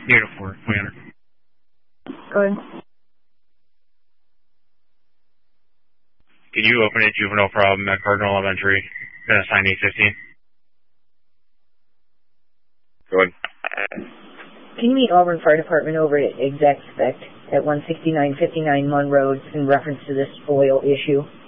Unit 4, Commander. Go ahead. Can you open a juvenile problem at Cardinal Elementary, then assign E15? Go ahead. Can you meet Auburn Fire Department over at Exact Spect at 16959 Munn Road in reference to this oil issue?